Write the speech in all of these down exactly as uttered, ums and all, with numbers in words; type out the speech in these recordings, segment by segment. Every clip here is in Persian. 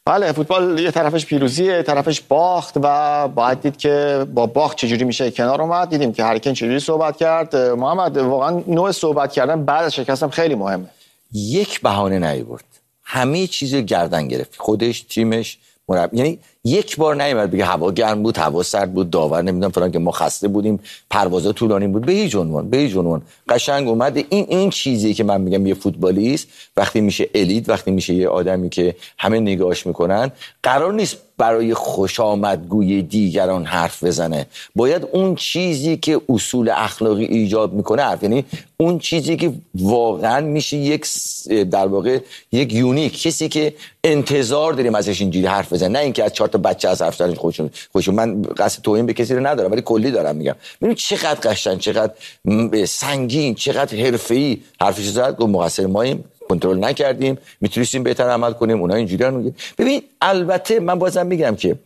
بله، فوتبال یه طرفش پیروزیه، یه طرفش باخت و باید دید که با باخت چجوری میشه کنار اومد. دیدیم که هری کین چجوری صحبت کرد. محمد، واقعا نوع صحبت کردن بعد از شکستم خیلی مهمه. یک بهانه نیورد، همه چیزو گردن گرفت، خودش، تیمش، مربی. یعنی یک بار نیومد بگه هوا گرم بود، هوا سرد بود، داور نمیدونم فلان، که ما خسته بودیم، پروازا طولانی بود. به هیچ عنوان به هیچ عنوان قشنگ اومد. این این چیزی که من میگم یه فوتبالیست وقتی میشه الیت، وقتی میشه یه آدمی که همه نگاهش میکنن، قرار نیست برای خوشامدگوی دیگران حرف بزنه. باید اون چیزی که اصول اخلاقی ایجاد میکنه حرف، یعنی اون چیزی که واقعا میشه یک در واقع یک یونیک، کسی که انتظار داریم ازش اینجوری حرف بزنه، نه اینکه از چهار تا بچه از حرف زدن خودشون خودشون. من قصد توهین به کسی رو ندارم، ولی کلی دارم میگم. ببین چقدر قشنگ، چقدر سنگین، چقدر حرفه‌ای حرفش زد. گفت مقصر ماییم، کنترل نکردیم، میتونستیم بهتر عمل کنیم، اونا اینجوریان میگه. ببین البته من بازم میگم که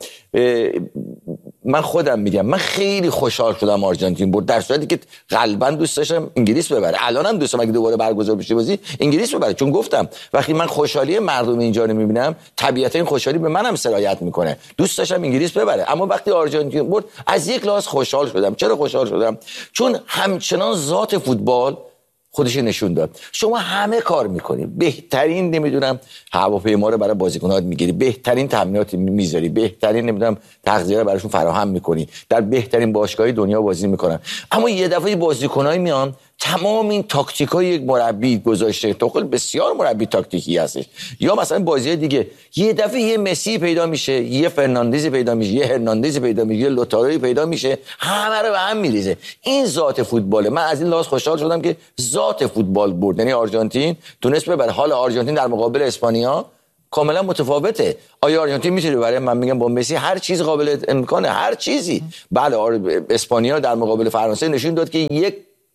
من خودم میگم من خیلی خوشحال شدم آرژانتین برد، در صورتی که قلبا دوست داشتم انگلیس ببره. الانم دوست دارم اگه دوباره برگزار بشه بازی انگلیس ببره، چون گفتم وقتی من خوشحالی مردم اینجا رو میبینم طبیعتا این خوشحالی به منم سرایت میکنه. دوست داشتم انگلیس ببره، اما وقتی آرژانتین برد از یک لحاظ خوشحال شدم. چرا خوشحال شدم؟ چون همچنان ذات فوتبال خودش نشون داد. شما همه کار میکنی، بهترین نمیدونم هواپیما رو برای بازیکنات میگیری، بهترین تامینات میذاری، بهترین نمیدونم تغذیه رو براشون فراهم میکنی، در بهترین باشگاه‌های دنیا بازی میکنن، اما یه دفعه بازیکنایی میان تمام این تاکتیکای یک مربی گذاشته. توخل بسیار مربی تاکتیکی هستش. یا مثلا بازی دیگه یه دفعه یه مسی پیدا میشه، یه فرناندزی پیدا میشه، یه هرناندزی پیدا میشه، یه لوتاروی پیدا میشه، همه رو به هم میریزه. این ذات فوتباله. من از این لحاظ خوشحال شدم که ذات فوتبال برد، یعنی آرژانتین تونست ببره. حال آرژانتین در مقابل اسپانیا کاملا متفاوته. آیا آرژانتین میتونه ببره؟ من میگم با مسی هر چیز قابل امکانه، هر چیزی. بله اسپانیا در مقابل فرانسه نشون داد که یک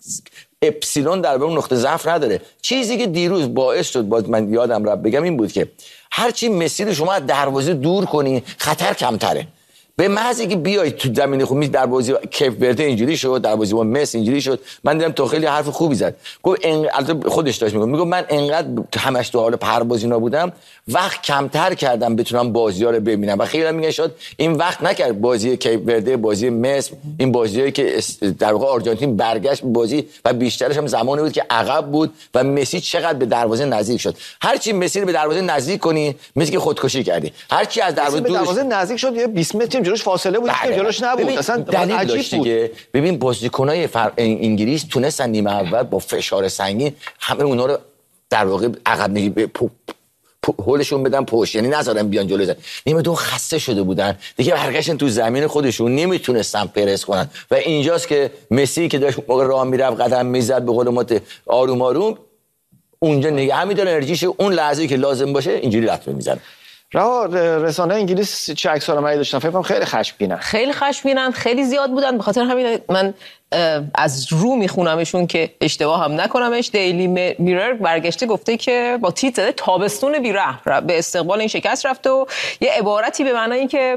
اپسیلون در اون نقطه ضعف نداره. چیزی که دیروز باعث شد، باز من یادم رفت بگم، این بود که هرچی مسی رو شما از دروازه دور کنی خطر کمتره. به محض اینکه بیای تو زمین خودت، در بازی کیپ ورده اینجوری شد، در بازی با مس اینجوری شد. من دیدم تو خیلی حرف خوبی زد، گفت البته خودش داشت میگه، میگه من انقدر همش تو حال پروازینا بودم، وقت کمتر کردم بتونم بازی‌ها رو ببینم. و خیلی میگه شد این وقت نکرد بازی کیپ ورده، بازی مس، این بازیایی که در واقع آرژانتین برگشت بازی و بیشترش هم زمانی بود که عقب بود و مسی چقدر به دروازه نزدیک شد. هر چی مسی رو به دروازه نزدیک کنی مثل که خودکشی کردی. هر کی از دروازه به دروازه نزدیک شد یه بیست متر جلوش فاصله بود که جلوش نبود. اصلا دلیل داشت دیگه. ببین بازیکنای فر... انگلیس تونستن نیمه اول با فشار سنگین همه اونا رو در واقع عقب نگی پ... پ... هولشون بدن پشت، یعنی نذارن بیان جلو. زن نیمه دو خسته شده بودن دیگه، برگشتن تو زمین خودشون، نمیتونستن پرس کنن. و اینجاست که مسی که داشت موقع راه میرفت قدم میزد به قول ما آروم آروم، اونجا نگه می‌داره انرژیش، اون لحظه‌ای که لازم باشه اینجوری لطمه میزنه. رها رسانه انگلیس چه عکس‌العملی داشتن؟ فکر کنم خیلی خشمگینن. خیلی خشمگینن، خیلی زیاد بودن. به خاطر همین من از رو میخونمشون که اشتباه هم نکنمش. دیلی میرر برگشته گفته که با تیتر زده تابستون بی‌رحم به استقبال این شکست رفته و یه عبارتی به معنای این که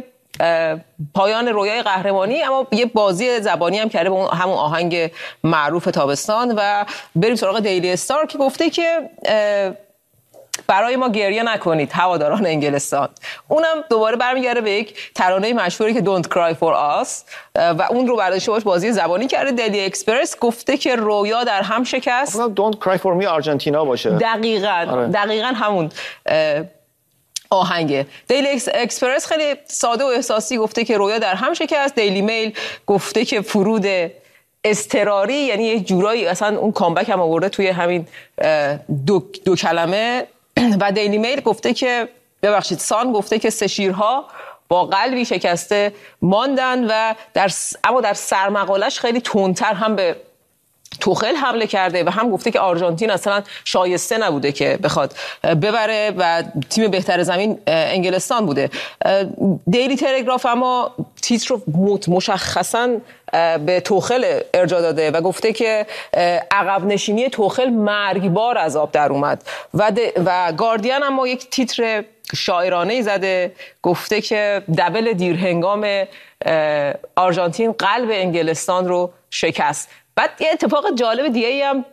پایان رویای قهرمانی، اما یه بازی زبانی هم کرده به همون آهنگ معروف تابستان. و بریم سراغ دیلی استار که گفته که برای ما گریه نکنید هواداران انگلستان. اونم دوباره برمیگرده به یک ترانه مشهوری که Don't Cry For Us و اون رو برداشته باش بازی زبانی کرده. دیلی اکسپرس گفته که رویا در هم شکست. Don't Cry For Me آرژانتینا باشه. دقیقاً آره. دقیقاً همون آهنگه. دیلی اکسپرس خیلی ساده و احساسی گفته که رویا در هم شکست. دیلی میل گفته که فرود اضطراری، یعنی یه جورایی اصلا اون کامبک هم آورده توی همین دو, دو کلمه. و دیلی میل گفته که ببخشید سان گفته که سه شیرها با قلبی شکسته ماندن و در اما در سرمقالش خیلی تندتر هم به توخل حمله کرده و هم گفته که آرژانتین اصلا شایسته نبوده که بخواد ببره و تیم بهتر زمین انگلستان بوده. دیلی تلگراف اما تیتر رو مشخصاً به توخل ارجاع داده و گفته که عقب نشینی توخل مرگبار از آب در اومد. و, و گاردین اما یک تیتر شاعرانه‌ای زده، گفته که دبل دیرهنگام آرژانتین قلب انگلستان رو شکست. بعد یه اتفاق جالب دیگه‌ای هم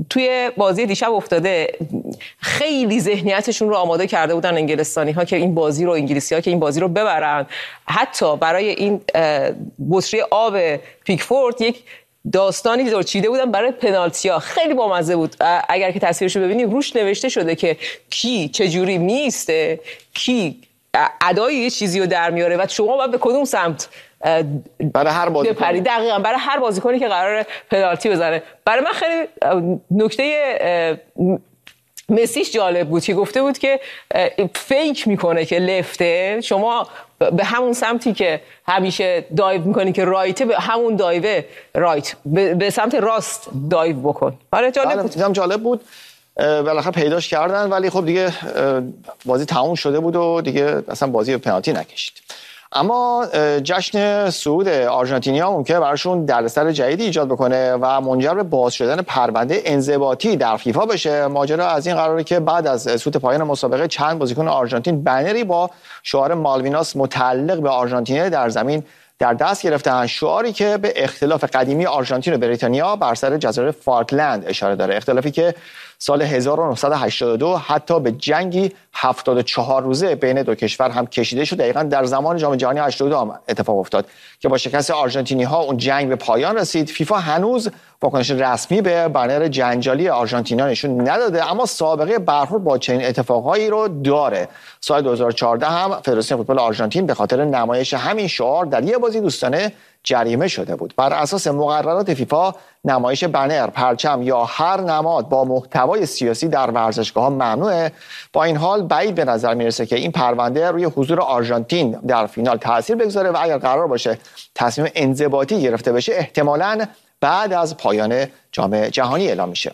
توی بازی دیشب افتاده خیلی ذهنیتشون رو آماده کرده بودن انگلستانی ها که این بازی رو انگلیسی ها که این بازی رو ببرن. حتی برای این بطری آب پیکفورد یک داستانی رو چیده بودن برای پنالتی ها، خیلی بامزه بود. اگر که تصویرش رو ببینید روش نوشته شده که کی چجوری میسته، کی ادای یه چیزی رو در میاره و شما باید به کدوم سمت برای هر بازیکن، دقیقاً برای هر بازیکنی که قراره پنالتی بزنه. برای من خیلی نکته مسیش جالب بود که گفته بود که فیک میکنه که لفته، شما به همون سمتی که همیشه دایو میکنی که رایته، به همون دایو رایت به سمت راست دایو بکن. آره جالب بود. هم جالب بود. بالاخره پیداش کردن، ولی خب دیگه بازی تموم شده بود و دیگه اصلا بازی به پنالتی نکشید. اما جشن صعود آرژانتینیا ممکنه براشون دردسر جدیدی ایجاد بکنه و منجر به باز شدن پرونده انضباطی در فیفا بشه. ماجرا از این قراره که بعد از سود پایان مسابقه چند بازیکن آرژانتین بنری با شعار مالویناس متعلق به آرژانتین در زمین در دست گرفتن، شعاری که به اختلاف قدیمی آرژانتین و بریتانیا بر سر جزایر فالکلند اشاره داره، اختلافی که سال هزار و نهصد و هشتاد و دو حتی به جنگی هفتاد و چهار روزه بین دو کشور هم کشیده شد. دقیقاً در زمان جام جهانی هشتاد و دو هم اتفاق افتاد که با شکست آرژانتینی ها اون جنگ به پایان رسید. فیفا هنوز واکنش رسمی به بنر جنجالی آرژانتینا نشون نداده، اما سابقه برخورد با چنین اتفاقایی رو داره. سال دو هزار و چهارده هم فدراسیون فوتبال آرژانتین به خاطر نمایش همین شعار در یک بازی دوستانه جریمه شده بود. بر اساس مقررات فیفا نمایش بنر، پرچم یا هر نماد با محتوای سیاسی در ورزشگاه‌ها ممنوعه. با این حال بعید به نظر میرسه که این پرونده روی حضور آرژانتین در فینال تاثیر بگذاره و اگر قرار باشه تصمیم انضباطی گرفته بشه احتمالاً بعد از پایان جام جهانی اعلام میشه.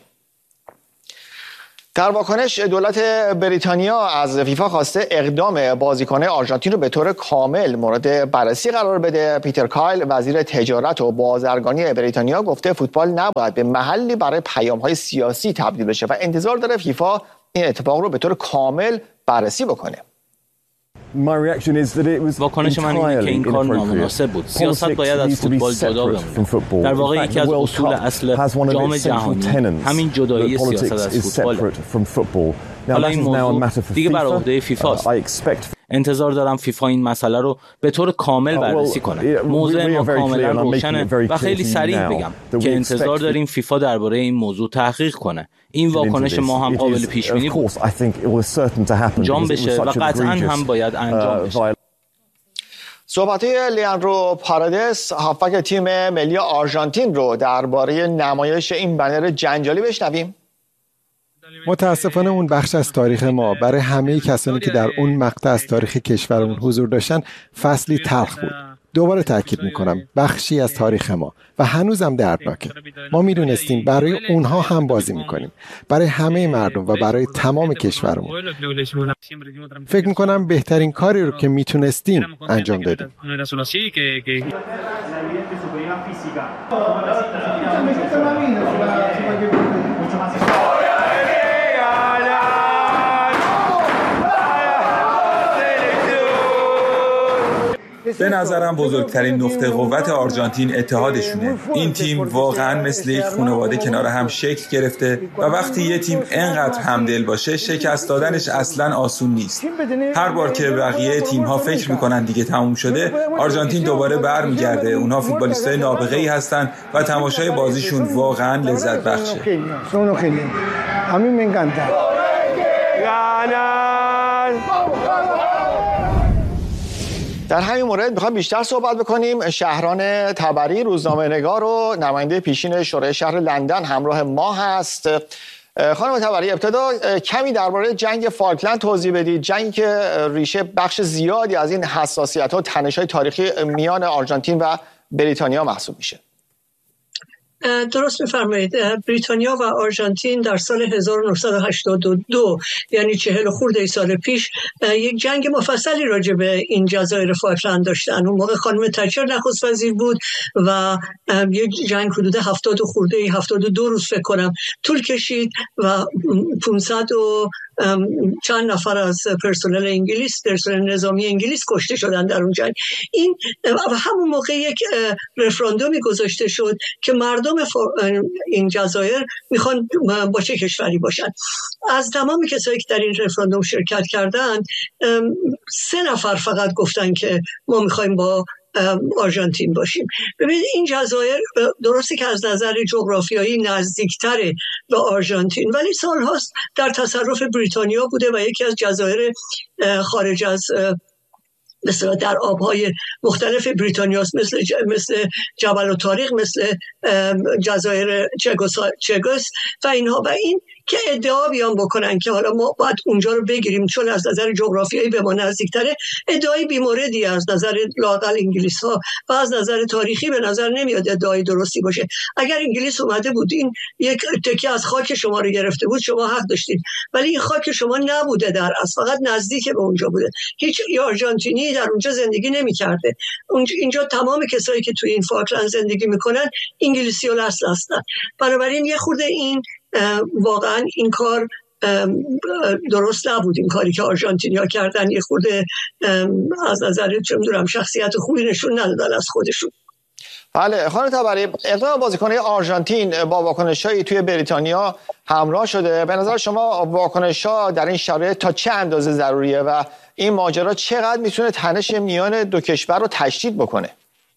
در واکنش دولت بریتانیا از فیفا خواسته اقدام بازیکنان آرژانتین رو به طور کامل مورد بررسی قرار بده. پیتر کایل وزیر تجارت و بازرگانی بریتانیا گفته فوتبال نباید به محلی برای پیام‌های سیاسی تبدیل بشه و انتظار داره فیفا این اتفاق رو به طور کامل بررسی بکنه. واکنش من اینه که این کار نامناسب بود. سیاست باید از فوتبال جدا بمونه. در واقع یکی از اصول اصل جام جهانی همین جدایی سیاست از فوتبال. حالا این موضوع دیگه بر عهده فیفاست. انتظار دارم فیفا این مسئله رو به طور کامل بررسی کنه. موضوع ما کاملا روشنه و خیلی سریع بگم که انتظار داریم فیفا درباره این موضوع تحقیق کنه. این واکنش ما هم قابل پیش بینی بود. انجام بشه و قطعا هم باید انجام بشه. صحبت‌های لیاندرو پارادس هافبک تیم ملی آرژانتین رو درباره نمایش این بنر جنجالی بشنویم. متاسفانه اون بخش از تاریخ ما برای همه کسانی که در اون مقطع از تاریخ کشورمون حضور داشتن فصلی تلخ بود. دوباره تاکید میکنم بخشی از تاریخ ما و هنوزم دردناکه. ما میدونستیم برای اونها هم بازی میکنیم، برای همه مردم و برای تمام کشورمون. فکر میکنم بهترین کاری رو که میتونستیم انجام دادیم. به نظرم بزرگترین نقطه قوت آرژانتین اتحادشونه. این تیم واقعا مثل یک خانواده کنار هم شکل گرفته و وقتی یه تیم انقدر همدل باشه شکست دادنش اصلا آسون نیست. هر بار که بقیه تیم‌ها فکر میکنن دیگه تموم شده، آرژانتین دوباره برمیگرده. اونها فوتبالیستای نابغه‌ای هستن و تماشای بازیشون واقعا لذت بخشه. در همین مورد میخوام بیشتر صحبت بکنیم. شهران تبری روزنامه‌نگار و نماینده پیشین شورای شهر لندن همراه ما هست. خانم تبری، ابتدا کمی درباره جنگ فالکلند توضیح بدید. جنگی که ریشه بخش زیادی از این حساسیت‌ها و تنش‌های تاریخی میان آرژانتین و بریتانیا محسوب میشه. درست می‌فرمایید. بریتانیا و آرژانتین در سال هزار و نهصد و هشتاد و دو یعنی چهل خورده سال پیش یک جنگ مفصلی راجع به این جزایر فالکلند داشتن. اون موقع خانم تچر نخست وزیر بود و یک جنگ حدود هفتاد خورده هفتاد و دو روز فکر کنم طول کشید و پانصد و چند نفر از پرسنل انگلیس، پرسنل نظامی انگلیس کشته شدن در اون جنگ. این و همون موقع یک رفراندومی گذاشته شد که مردم این جزایر میخوان با چه کشوری باشن. از تمام کسایی که در این رفراندوم شرکت کردن، سه نفر فقط گفتن که ما میخوایم با آرژانتین باشیم. ببینید این جزایر درسته که از نظر جغرافیایی نزدیکتره به آرژانتین، ولی سالهاست در تصرف بریتانیا بوده و یکی از جزایر خارج از مثلا در آبهای مختلف بریتانیاست، مثل مثل جبل الطارق، مثل جزایر چگوس چگوس و اینها. و این که ادعا بیان بکنن که حالا ما باید اونجا رو بگیریم چون از نظر جغرافیایی به ما نزدیکتره، ادعای بیموردی از نظر لااقل انگلیس ها و از نظر تاریخی به نظر نمیاد ادعای درستی باشه. اگر انگلیس اومده بود این یک تکه از خاک شما رو گرفته بود، شما حق داشتید، ولی این خاک شما نبوده، در اصل فقط نزدیک به اونجا بوده. هیچ آرژانتینی در اونجا زندگی نمی‌کرده. اینجا تمام کسایی که توی این فاکلند زندگی میکنن انگلیسی الاصل هستن. بنابراین یه خورده این واقعا این کار درست نبود، این کاری که آرژانتینیا کردن یه خورده از نظر چه می‌دونم شخصیت خوبی نشون ندادن از خودشون. بله خانم تبری، اقدام بازیکن‌های آرژانتین با واکنش‌هایی توی بریتانیا همراه شده. به نظر شما واکنش‌ها در این شرایط تا چه اندازه ضروریه و این ماجرا چقدر میتونه تنش میان دو کشور رو تشدید بکنه؟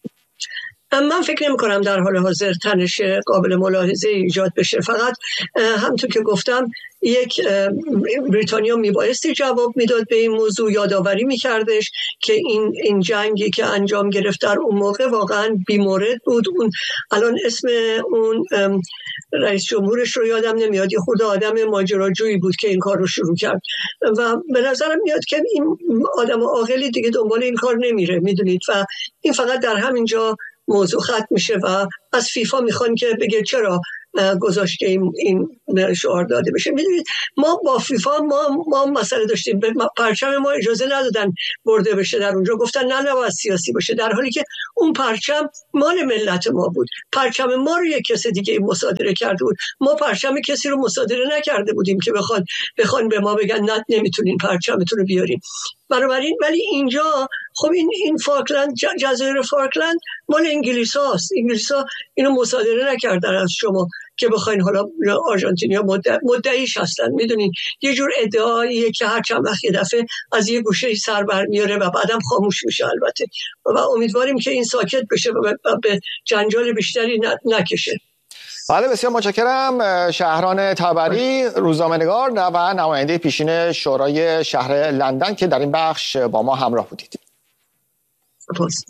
من فکر نمی کنم در حال حاضر تنش قابل ملاحظه ایجاد بشه. فقط همونطور که گفتم یک بریتانیا میبایستی جواب میداد به این موضوع، یادآوری میکردش که این این جنگی که انجام گرفت در اون موقع واقعا بیمورد بود. اون الان اسم اون رئیس جمهورش رو یادم نمیاد، یه خود آدم ماجراجویی بود که این کار رو شروع کرد و به نظرم میاد که این آدم عاقلی دیگه دنبال این کار نمیره، میدونید، و این فقط در همین جا موضوع ختم میشه و از فیفا میخوان که بگه چرا گذاشت که این, این شعار داده بشه. میدونید ما با فیفا ما ما مسئله داشتیم، پرچم ما اجازه ندادن برده بشه در اونجا، گفتن نه نباید سیاسی باشه، در حالی که اون پرچم مال ملت ما بود. پرچم ما رو یک کس دیگه مصادره کرده بود، ما پرچم کسی رو مصادره نکرده بودیم که بخوان بخوان به ما بگن نه نمیتونین پرچمتون رو بیارین. بنابراین ولی اینجا خب این این فاکلند، جزایر فاکلند مال انگلیس هاست. انگلیس ها اینو مصادره نکردن از شما که بخواین حالا آرژانتینیا مدعیش هستن. میدونین یه جور ادعاییه که هر چند وقت یه دفعه از یه گوشه سر برمیاره و بعدم خاموش میشه البته، و امیدواریم که این ساکت بشه و به جنجال بیشتری نکشه. بله بسیار متشکرم. شهران تبری، روزنامه‌نگار و نماینده پیشین شورای شهر لندن که در این بخش با ما همراه بودید. سپاس.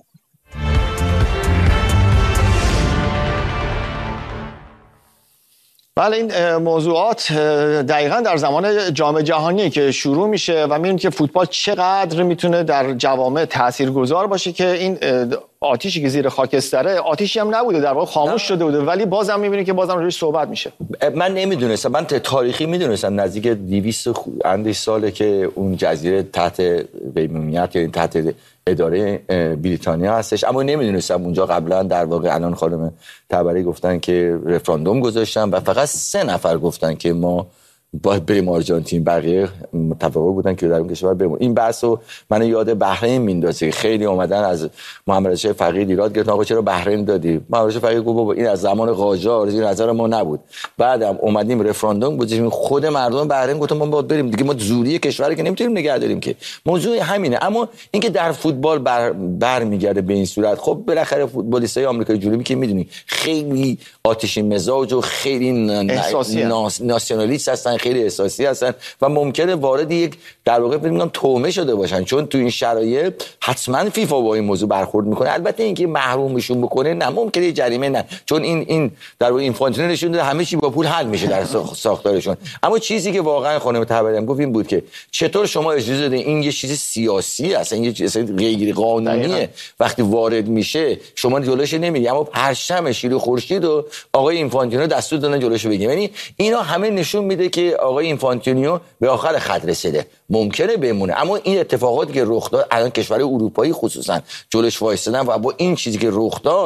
بله این موضوعات دقیقاً در زمان جام جهانی که شروع میشه و میبینید که فوتبال چقدر میتونه در جوامع تاثیرگذار باشه که این آتیشی که زیر خاکستره آتیشی هم نبوده، در واقع خاموش شده بوده، ولی بازم میبینید که بازم روش صحبت میشه. من نمیدونستم، من تاریخی میدونستم نزدیک دویست اندی ساله که اون جزیره تحت قیمومیت یعنی تحت اداره بریتانیا هستش، اما نمیدونستم اونجا قبلا در واقع الان خانم تبری گفتن که رفراندوم گذاشتن و فقط سه نفر گفتن که ما باید بریم آرژانتین، بقیه متفق بودن که در اون کشور بریم. این بحثو من یاد بحرین میندازه. خیلی اومدن از محمد رضا فقیه ایراد گرفتن آقا چرا بحرین دادی؟ محمد رضا فقیه گفت بابا این از زمان قاجار، این نظر ما نبود. بعدم اومدیم رفراندوم گذاشتیم، خود مردم بحرین گفتن ما باید بریم دیگه، ما زوری کشوری که نمیتونیم نگه داریم که. موضوع همینه. اما اینکه در فوتبال بر برمیگرده به این صورت، خب بالاخره فوتبالیستای آمریکای جنوبی که میدونی خیلی آتشین مزاج و خیلی ناسیونالیست هستن، خیلی احساسی هستن و ممکنه وارد یک در واقع بگم تومه شده باشن، چون تو این شرایط حتما فیفا با این موضوع برخورد میکنه. البته اینکه محرومشون بکنه نه، ممکنه جریمه نه، چون این این در واقع اینفانتینو نشون داده همه چی با پول حل میشه در ساختارشون. اما چیزی که واقعا خانم تبری هم گفت این بود که چطور شما اجازه دادین این یه چیز سیاسی است، این یه چیز غیر قانونیه، وقتی وارد میشه شما جلوش نمیگی، اما پرچم شیر خورشید و آقای اینفانتینو دستور دادن جلوش بگیرن. یعنی اینا همه نشون میده که آقای اینفانتینو به آخر خط رسیده، ممکنه بمونه. اما این اتفاقاتی که رخ داد الان کشورهای اروپایی خصوصا جلوش وایسادن و با این چیزی که رخ داد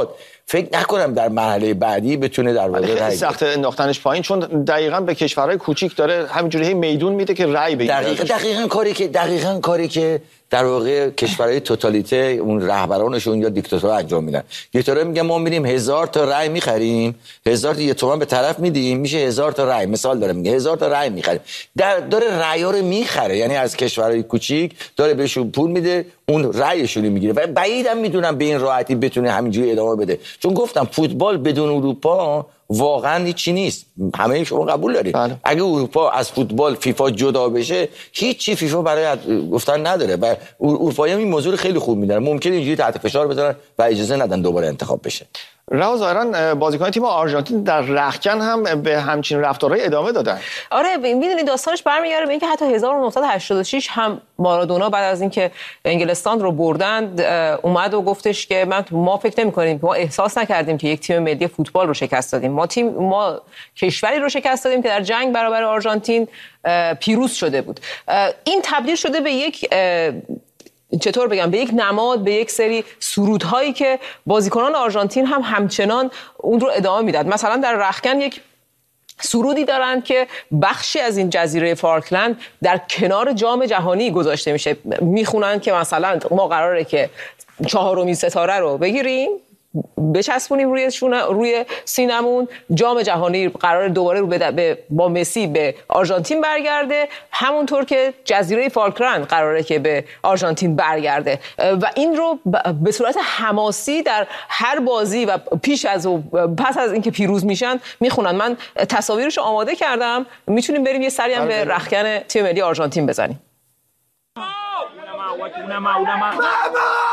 فکر نکنم در مرحله بعدی بتونه در واقع رأی سخت انداختنش پایین، چون دقیقاً به کشورهای کوچیک داره همینجوری هی میدون میده که رأی بگیره. دقیقاً دقیقاً کاری که دقیقاً کاری که در واقع کشورهای توتالیته اون رهبرانشون یا دیکتاتورها انجام میدن. دیکتاتورها میگن ما میریم هزار تا رأی میخریم، هزار تا یه تومن به طرف میدیم، میشه هزار تا رأی. مثال داره میگه هزار تا رأی میخریم. در داره رأی‌ها رو میخره، یعنی از کشورهای کوچیک داره بهشون پول میده، اون رأیشون میگیره. و بعیدم میدونم به این راحتی بتونه همینجوری ادامه بده، چون گفتم فوتبال بدون اروپا واقعا هیچی نیست. همه شما قبول دارید بله. اگه اروپا از فوتبال فیفا جدا بشه هیچی فیفا برای گفتن نداره و اروپایی‌ها این موضوع خیلی خوب میدونن، ممکنه اینجوری تحت فشار بذارن و اجازه ندن دوباره انتخاب بشه. رها ظاهرا بازیکن تیم آرژانتین در رختکن هم به همچین رفتارهای ادامه دادن. آره میدونید داستانش برمیگره به اینکه حتی هزار و نهصد و هشتاد و شش هم مارادونا بعد از اینکه انگلستان رو بردند اومد و گفتش که من ما فکر نمی‌کنیم، ما احساس نکردیم که یک تیم ملی فوتبال رو شکست دادیم. ما تیم ما کشوری رو شکست دادیم که در جنگ برابر آرژانتین پیروز شده بود. این تبدیل شده به یک چطور بگم به یک نماد، به یک سری سرودهایی که بازیکنان آرژانتین هم همچنان اون رو ادامه میداد. مثلا در رختکن یک سرودی دارن که بخشی از این جزیره فالکلند در کنار جام جهانی گذاشته میشه، میخونن که مثلا ما قراره که چهارمین ستاره رو بگیریم بچسبونیم روی شونه روی سینمون، جام جهانی قرار دوباره رو به با مسی به آرژانتین برگرده، همونطور که جزیره فالکلند قراره که به آرژانتین برگرده و این رو به صورت حماسی در هر بازی و پیش از و پس از اینکه پیروز میشن میخونن. من تصاویرش رو آماده کردم، میتونیم بریم یه سری هم به رختکن تیم ملی آرژانتین بزنیم.